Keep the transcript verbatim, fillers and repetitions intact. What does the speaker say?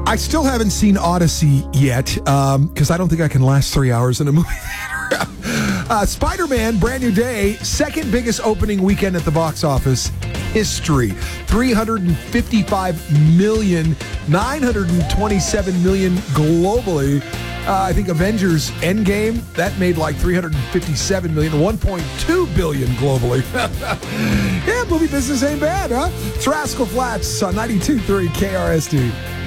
I still haven't seen Odyssey yet because um, I don't think I can last three hours in a movie theater. uh, Spider-Man, Brand New Day, second biggest opening weekend at the box office history. three hundred fifty-five million, nine hundred twenty-seven million globally. Uh, I think Avengers Endgame, that made like three hundred fifty-seven million, one point two billion globally. Yeah, movie business ain't bad, huh? It's Rascal Flatts on ninety-two point three K R S T.